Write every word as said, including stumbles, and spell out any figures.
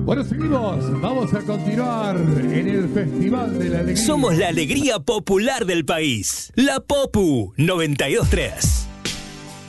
Bueno, seguimos. Vamos a continuar en el Festival de la Alegría. Somos la alegría popular del país. La Popu noventa y dos tres.